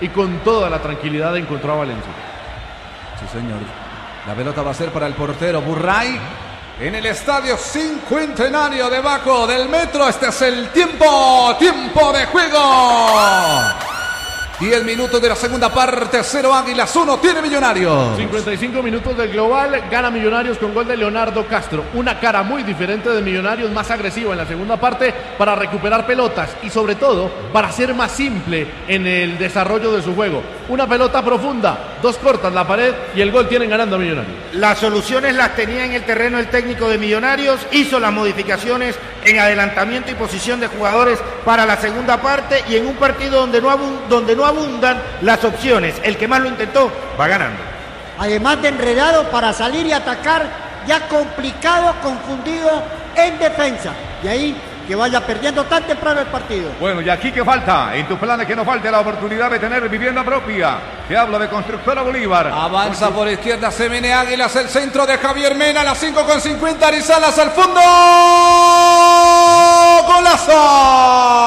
y con toda la tranquilidad encontró a Valencia. Sí, señor. La pelota va a ser para el portero Burray. En el estadio Cincuentenario debajo del metro. Este es el tiempo de juego. 10 minutos de la segunda parte, 0 Águilas, 1 tiene Millonarios. 55 minutos del global, gana Millonarios con gol de Leonardo Castro. Una cara muy diferente de Millonarios, más agresiva en la segunda parte para recuperar pelotas y sobre todo para ser más simple en el desarrollo de su juego. Una pelota profunda, 2 cortas la pared y el gol tienen ganando a Millonarios. Las soluciones las tenía en el terreno el técnico de Millonarios, hizo las modificaciones en adelantamiento y posición de jugadores para la segunda parte y en un partido donde no abundan las opciones. El que más lo intentó va ganando. Además de enredado para salir y atacar, ya complicado, confundido en defensa. Y ahí que vaya perdiendo tan temprano el partido. Bueno, y aquí que falta, en tus planes que no falte la oportunidad de tener vivienda propia. Te hablo de Constructora Bolívar. Avanza por izquierda, se viene Águilas, el centro de Javier Mena, a las 5:50, Arizalas al fondo. ¡Golazo!